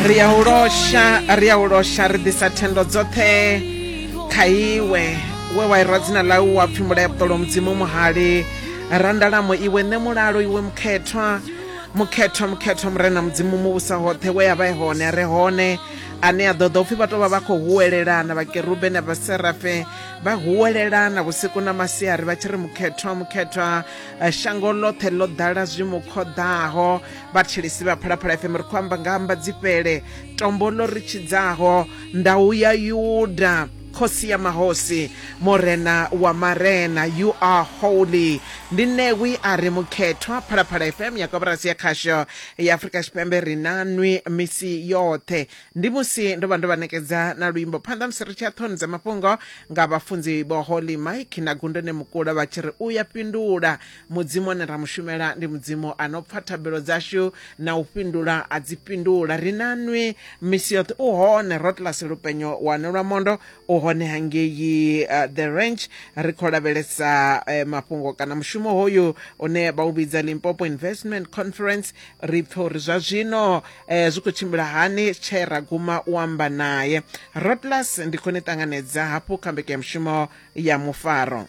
riaulosha ridisa thendo dzothe khaiwe we wairwa dzina lau wa pfimula ya ptolo mdzimu muhali randalamo iwe ne mulalo iwe mkhethwa mrena mdzimu muvusa hothe we yavha hone re hone ane a ḓoḓa upfi vha tovha vha khou huwelelana vhakerube na vhaserafe vha huwelelana vhusiku na masiari vha tshi ri mukhethwa shango ḽoṱhe ḽo ḓala zwimukhoḓaho vhatshilisi vha phalaphala fm ri khou amba nga amba dzifhele tombo ḽo ri tshidzaho ndau ya yuda khosi ya mahosi morena wa marena you are holy ndi newi a ri mukhethwa phalaphala fm ya koporasi ya khasho ya Afrika Tshipembe ri nanwi misi yoṱhe ndi musi ndo vha nekedza na luimbo phanḓa musi ri tshi a ṱhonidza mafhungo nga vhafunzi vho Holy Mike na Gundone Mukula vha tshi ri u ya fhindula mudzimu ane ra mushumela ndi mudzimu ano pfa thabelo dzashu na u fhindula a dzi fhindula ri nanwi misi yoṱhe u hone Rotlas Lupenyo wane lwa mondo hone hangei the range ri khou lavhelesa mafhungo kana mushumo hoyu one vha u vhidza Limpopo Investment Conference ri pfa uri zwa zwino zwi khou tshimbila hani tshe ra guma u amba naye Rotlas ndi khou ni ṱanganedza hafhu kha mbeke ya mushumo ya mufaro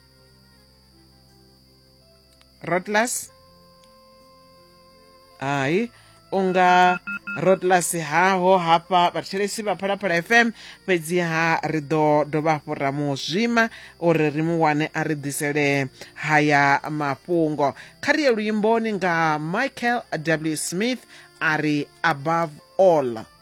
Rotlas ai unga Rotlas haho hapa vhathetshelesi vha phalaphala fm fhedziha ri ḓo dovha hafhu ra mu zwima uri ri mu wane a ri ḓisele haya mafhungo kha ri ye luimboni nga Michael W. Smith a ri above all.